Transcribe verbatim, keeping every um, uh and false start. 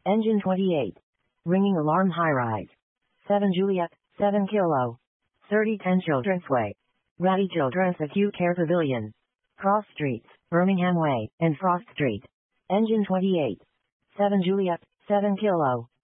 Engine twenty-eight. Ringing alarm high rise. seven Juliet, seven Kilo. thirty ten Children's Way. Ratty Children's Acute Care Pavilion. Cross Streets, Birmingham Way, and Frost Street. Engine twenty-eight. seven Juliet, seven Kilo.